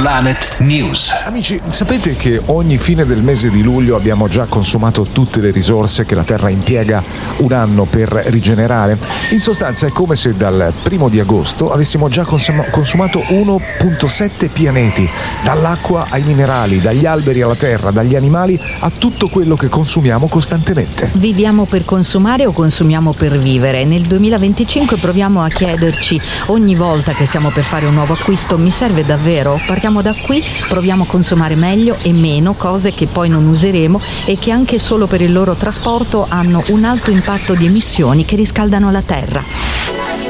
Planet News. Amici, sapete che ogni fine del mese di luglio abbiamo già consumato tutte le risorse che la Terra impiega un anno per rigenerare? In sostanza è come se dal 1 di agosto avessimo già consumato 1,7 pianeti, dall'acqua ai minerali, dagli alberi alla terra, dagli animali a tutto quello che consumiamo costantemente. Viviamo per consumare o consumiamo per vivere? Nel 2025 proviamo a chiederci ogni volta che stiamo per fare un nuovo acquisto: mi serve davvero? Partiamo da qui, proviamo a consumare meglio e meno cose che poi non useremo e che anche solo per il loro trasporto hanno un alto impatto di emissioni che riscaldano la terra.